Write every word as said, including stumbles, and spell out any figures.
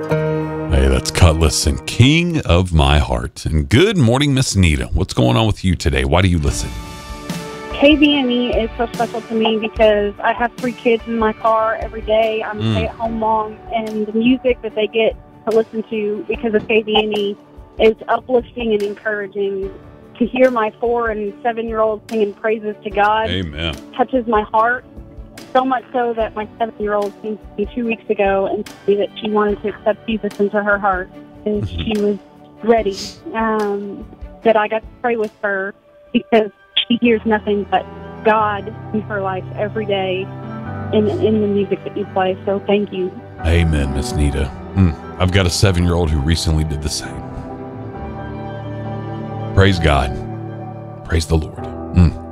Hey, that's Cutlass and King of My Heart. And good morning, Miss Nita. What's going on with you today? Why do you listen? K B N E is so special to me because I have three kids in my car every day. I'm a Mm. stay-at-home mom, and the music that they get to listen to because of K B N E is uplifting and encouraging. To hear my four and seven-year-olds singing praises to God Amen. touches my heart, so much so that my seven-year-old came to me two weeks ago and told me that she wanted to accept Jesus into her heart, and Mhm. she was ready. Um, that I got to pray with her because she hears nothing but God in her life every day in, in the music that you play. So thank you. Amen, Miss Nita. Mm. I've got a seven-year-old who recently did the same. Praise God. Praise the Lord. Mm.